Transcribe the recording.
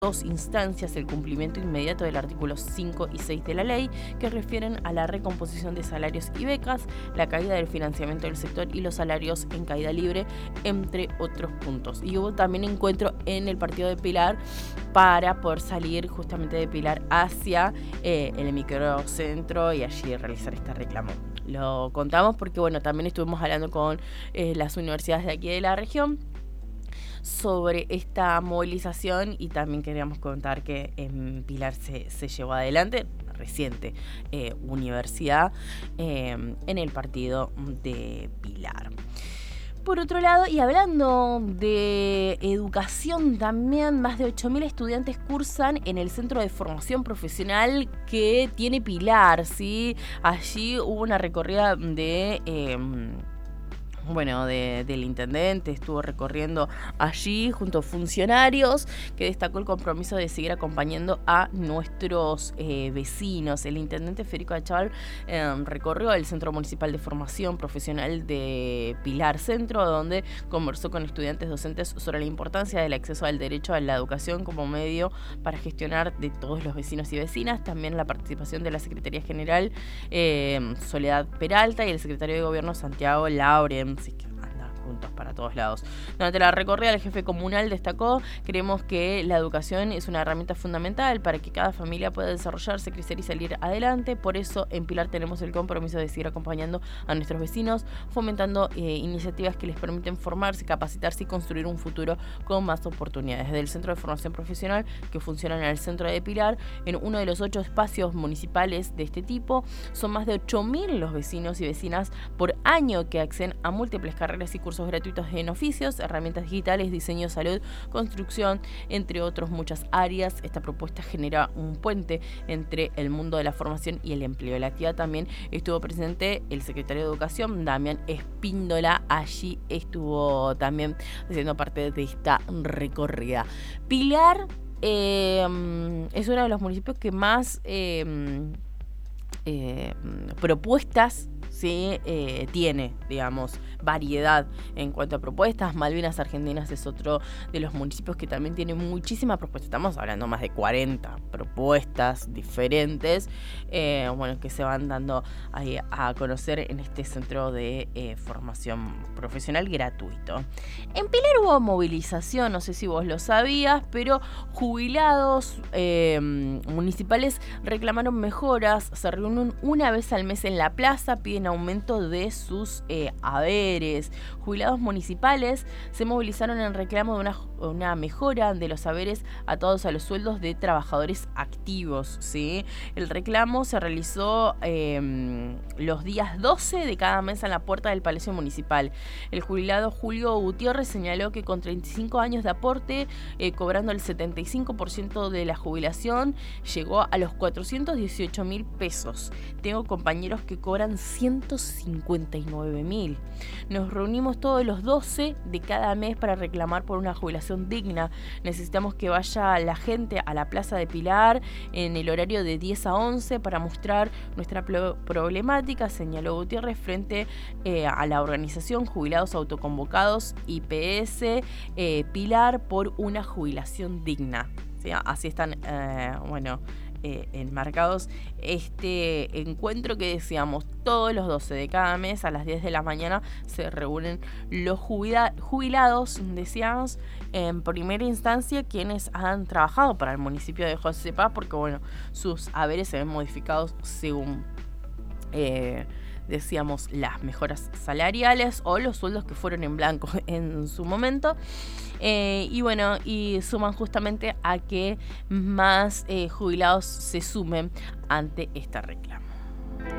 dos instancias el cumplimiento inmediato del artículo 5 y 6 de la ley, que refieren a la recomposición de salarios y becas, la caída del financiamiento del sector y los salarios en caída libre, entre otros puntos. Y hubo también encuentro en el partido de Pilar para poder salir justamente de Pilar hacia el microcentro y allí realizar este reclamo. Lo contamos porque, bueno, también estuvimos hablando con las universidades de aquí de la región sobre esta movilización y también queríamos contar que en Pilar se llevó adelante reciente universidad en el partido de Pilar. Por otro lado, y hablando de educación también, más de 8.000 estudiantes cursan en el centro de formación profesional que tiene Pilar, ¿sí? Allí hubo una recorrida del intendente, estuvo recorriendo allí junto a funcionarios, que destacó el compromiso de seguir acompañando a nuestros vecinos. El intendente Federico Achával recorrió el Centro Municipal de Formación Profesional de Pilar Centro, donde conversó con estudiantes docentes sobre la importancia del acceso al derecho a la educación como medio para gestionar de todos los vecinos y vecinas. También la participación de la Secretaría General Soledad Peralta y el Secretario de Gobierno Santiago Lauren. Así que anda juntos para todos lados. Durante la recorrida, el jefe comunal destacó: creemos que la educación es una herramienta fundamental para que cada familia pueda desarrollarse, crecer y salir adelante. Por eso, en Pilar tenemos el compromiso de seguir acompañando a nuestros vecinos, fomentando iniciativas que les permiten formarse, capacitarse y construir un futuro con más oportunidades. Desde el Centro de Formación Profesional, que funciona en el centro de Pilar, en uno de los 8 espacios municipales de este tipo, son más de 8.000 los vecinos y vecinas por año que acceden a múltiples carreras y cursos gratuitos en oficios, herramientas digitales, diseño, salud, construcción, entre otros muchas áreas. Esta propuesta genera un puente entre el mundo de la formación y el empleo. En la actividad también estuvo presente el secretario de Educación, Damián Espíndola. Allí estuvo también haciendo parte de esta recorrida. Pilar es uno de los municipios que más propuestas tiene, digamos, variedad en cuanto a propuestas. Malvinas Argentinas es otro de los municipios que también tiene muchísimas propuestas. Estamos hablando más de 40 propuestas diferentes, que se van dando ahí a conocer en este centro de formación profesional gratuito. En Pilar hubo movilización, no sé si vos lo sabías, pero jubilados municipales reclamaron mejoras, se reúnen una vez al mes en la plaza, piden aumento de sus haberes. Jubilados municipales se movilizaron en reclamo de una mejora de los haberes atados a los sueldos de trabajadores activos, ¿sí? El reclamo se realizó los días 12 de cada mes en la puerta del Palacio Municipal. El jubilado Julio Gutiérrez señaló que con 35 años de aporte, cobrando el 75% de la jubilación, llegó a los 418.000 pesos. Tengo compañeros que cobran 159.000. Nos reunimos todos los 12 de cada mes para reclamar por una jubilación digna. Necesitamos que vaya la gente a la Plaza de Pilar en el horario de 10 a 11 para mostrar nuestra problemática, señaló Gutiérrez frente a la organización Jubilados Autoconvocados IPS Pilar por una jubilación digna. ¿Sí? Así están, enmarcados este encuentro que decíamos todos los 12 de cada mes a las 10 de la mañana se reúnen los jubilados, decíamos, en primera instancia quienes han trabajado para el municipio de José Paz, porque sus haberes se ven modificados según decíamos las mejoras salariales o los sueldos que fueron en blanco en su momento. Y suman justamente a que más jubilados se sumen ante esta reclama.